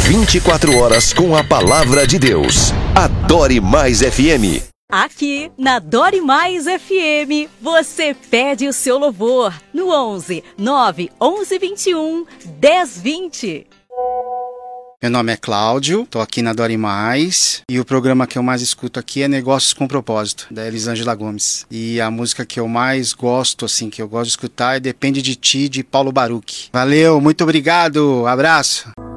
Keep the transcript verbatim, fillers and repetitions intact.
vinte e quatro horas com a palavra de Deus. Adore Mais F M. Aqui na Dore Mais F M, você pede o seu louvor no onze, nove, onze, vinte e um, dez, vinte. Meu nome é Cláudio, tô aqui na Dore Mais e o programa que eu mais escuto aqui é Negócios com Propósito, da Elisângela Gomes. E a música que eu mais gosto, assim, que eu gosto de escutar é Depende de Ti, de Paulo Baruch. Valeu, muito obrigado, abraço!